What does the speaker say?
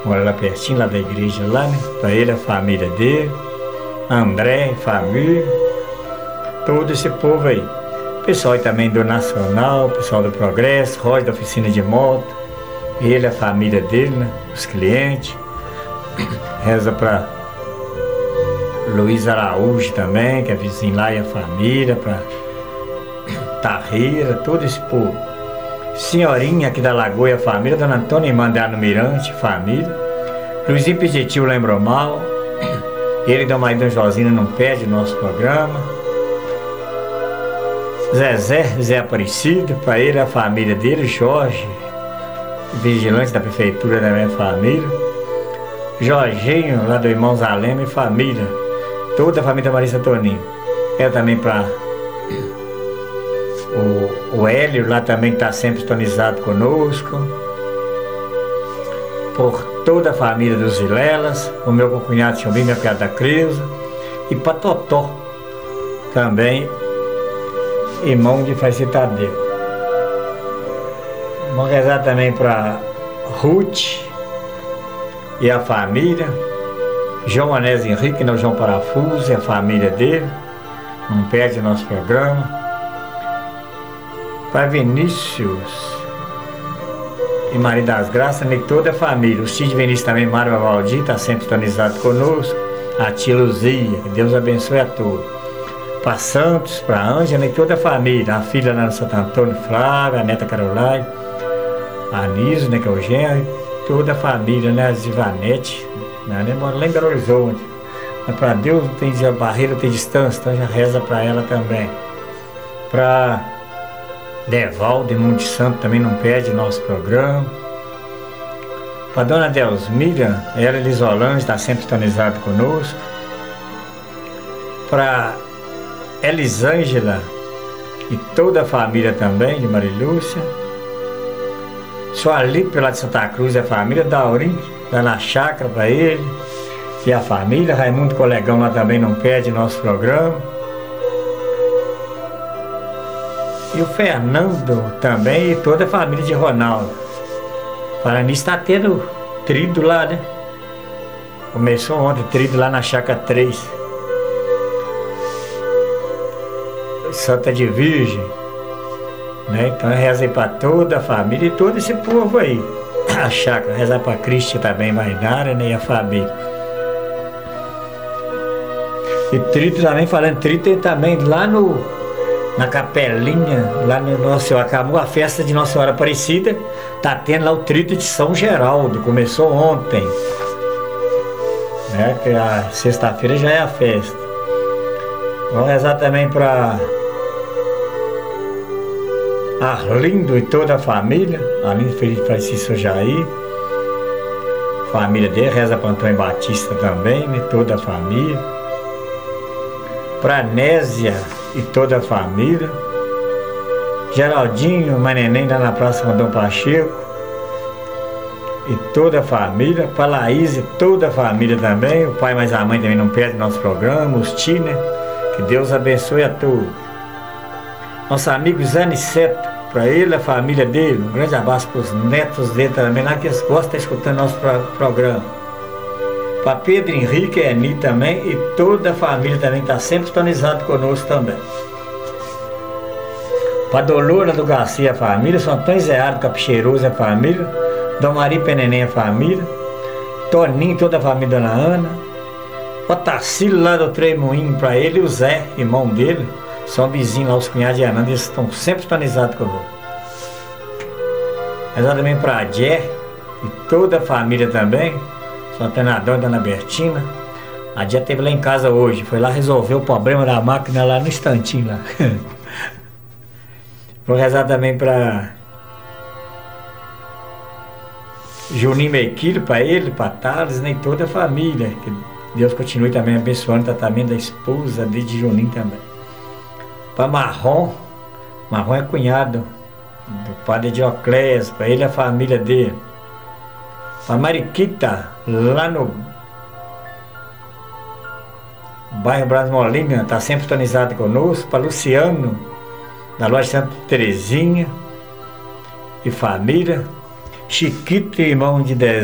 mora lá pertinho, lá da igreja lá, né? Para ele, a família dele, André, família, todo esse povo aí. Pessoal aí também do Nacional, pessoal do Progresso, Roger da oficina de moto, ele, a família dele, né? Os clientes. Reza para Luiz Araújo também, que é vizinho lá, e a família, para Tarreira, todo esse povo. Senhorinha aqui da Lagoa e a família, Dona Antônia Mandar no Mirante, família. Luizinho Pigetil lembrou mal. Ele e Dona Maria Josina não perde o nosso programa. Zé Aparecido, para ele, a família dele, Jorge, vigilante da prefeitura da minha família. Jorginho, lá do Irmãos Alema e família. Toda a família da Marisa Toninho. É também para o Hélio, lá também está sempre sintonizado conosco. Por toda a família dos Vilelas, o meu cunhado Chumbim, minha cunhada da Creuza. E para Totó, também, irmão de Faci Tadeu. Vamos rezar também para Ruth e a família. João Anésio Henrique, não João Parafuso, e a família dele. Não perde o nosso programa. Para Vinícius e Maria das Graças, nem toda a família. O Cid Vinícius também, Mário Valdir, está sempre sintonizado conosco. A tia Luzia, que Deus abençoe a todos. Para Santos, para Ângela e toda a família. A filha lá no Santo Antônio, Flávia, a neta Caroline, a Anísio, né, que é o Gênero, toda a família, né, a Zivanete, né, mora lá em Belo Horizonte. Mas para Deus não tem barreira, não tem distância, então já reza para ela também. Para Devaldo e Monte Santo também não perde o nosso programa. Para Dona Delsmira, ela e Lisolândia está sempre sintonizado conosco. Para Elisângela e toda a família também de Marilúcia. Sualipe lá de Santa Cruz e a família. Daurim, lá na chácara para ele e a família. Raimundo Colegão lá também não perde nosso programa. E o Fernando também e toda a família de Ronaldo. Falando nisso, está tendo trido lá, né? Começou ontem trido lá na chácara 3. Santa de Virgem, né? Então reza aí para toda a família e todo esse povo aí. A chácara, reza para Cristi também, Mainara, né? E a família. E trito também, falando trito também lá na capelinha, lá no nosso, acabou a festa de Nossa Senhora Aparecida, tá tendo lá o trito de São Geraldo, começou ontem, né? Que a sexta-feira já é a festa. Vamos rezar também para Arlindo e toda a família, Arlindo Felipe Francisco Jair, família dele, reza para Antônio Batista também, né? Toda a família. Para Nésia e toda a família. Geraldinho, Maneném lá na Praça Rondão Pacheco e toda a família. Para Laís e toda a família também. O pai mais a mãe também não perde nosso programa. Os tios, né? Que Deus abençoe a todos. Nosso amigo Zé Niceto, para ele, a família dele. Um grande abraço para os netos dele também, lá que eles gostam de estar escutando nosso programa. Para Pedro Henrique e Eni também, e toda a família também está sempre sintonizado conosco também. Para Dolora do Garcia, a família. São Antônio Zeado Capicheiroso, a família. Dona Maria Peneném, a família. Toninho, toda a família, Dona Ana. O Tacílio lá do Trem Moinho, para ele, e o Zé, irmão dele. São vizinhos lá, os cunhados de Ananda, eles estão sempre sintonizados conosco. Rezar também para a Jé e toda a família também. São treinador, Dona Bertina. A Dia esteve lá em casa hoje, foi lá resolver o problema da máquina lá no instantinho lá. Vou rezar também para Juninho Mequilho, para ele, para Thales, né, e toda a família. Que Deus continue também abençoando o tratamento da esposa de Juninho também. Para Marrom é cunhado do padre Dioclésio, para ele e a família dele. Para Mariquita, lá no bairro Brasmolinha, está sempre sintonizado conosco. Para Luciano, da loja Santa Terezinha e família. Chiquito, irmão de